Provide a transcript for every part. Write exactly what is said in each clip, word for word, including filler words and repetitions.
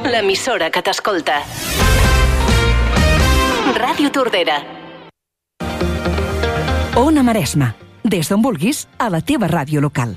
l'emissora que t'escolta. Ràdio Tordera. Ona Maresma. Des d'on vulguis, a la teva ràdio local.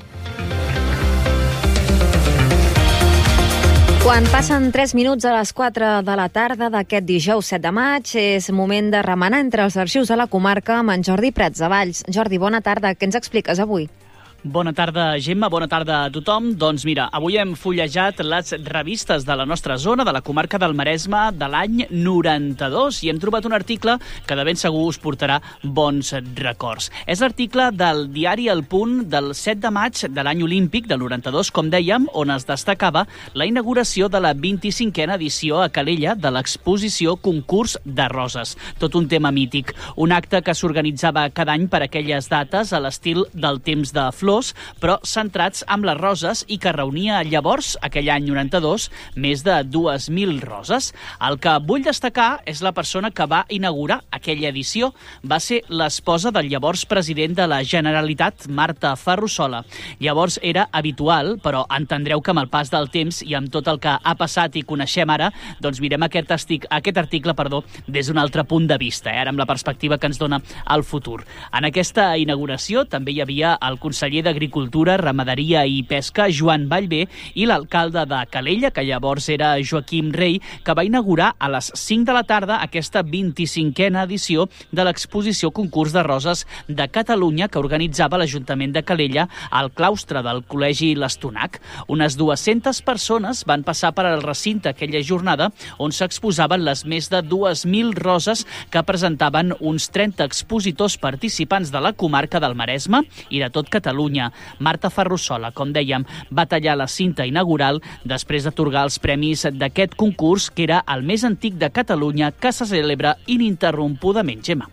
Quan passen tres minuts a les quatre de la tarda d'aquest dijous set de maig, és moment de remenar entre els arxius de la comarca amb en Jordi Prats de Valls. Jordi, bona tarda. Què ens expliques avui? Bona tarda, Gemma, bona tarda a tothom. Doncs mira, avui hem fullejat les revistes de la nostra zona, de la comarca del Maresme, de l'any noranta-dos, i hem trobat un article que de ben segur us portarà bons records. És l'article del diari El Punt del set de maig de l'any olímpic del noranta-dos, com dèiem, on es destacava la inauguració de la vint-i-cinquena edició a Calella de l'exposició Concurs de Roses. Tot un tema mític, un acte que s'organitzava cada any per aquelles dates a l'estil del temps de flors, però centrats amb les roses i que reunia llavors, aquell any noranta-dos, més de dues mil roses. El que vull destacar és la persona que va inaugurar aquella edició. Va ser l'esposa del llavors president de la Generalitat, Marta Ferrusola. Llavors era habitual, però entendreu que amb el pas del temps i amb tot el que ha passat i coneixem ara, doncs mirem aquest, estic, aquest article perdó, des d'un altre punt de vista, eh? Ara amb la perspectiva que ens dona el futur. En aquesta inauguració també hi havia el conseller d'Agricultura, Ramaderia i Pesca, Joan Vallvé, i l'alcalde de Calella, que llavors era Joaquim Rey, que va inaugurar a les cinc de la tarda aquesta vint-i-cinquena edició de l'exposició Concurs de Roses de Catalunya que organitzava l'Ajuntament de Calella al claustre del Col·legi L'Estonac. Unes dues-centes persones van passar per al recinte aquella jornada on s'exposaven les més de dues mil roses que presentaven uns trenta expositors participants de la comarca del Maresme i de tot Catalunya. Marta Ferrusola, com dèiem, va tallar la cinta inaugural després d'atorgar els premis d'aquest concurs, que era el més antic de Catalunya, que se celebra ininterrompudament, Gemma.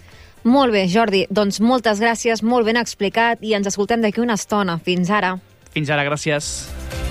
Molt bé, Jordi. Doncs moltes gràcies, molt ben explicat, i ens escoltem d'aquí una estona. Fins ara. Fins ara, gràcies.